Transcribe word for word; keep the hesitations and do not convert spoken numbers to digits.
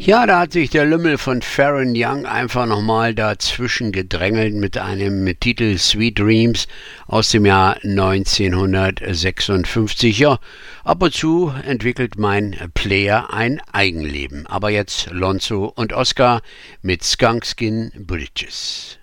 Ja, da hat sich der Lümmel von Farron Young einfach nochmal dazwischen gedrängelt mit einem mit Titel Sweet Dreams aus dem Jahr neunzehnhundertsechsundfünfzig. Ja, ab und zu entwickelt mein Player ein Eigenleben. Aber jetzt Lonzo und Oscar mit Skunkskin Bridges.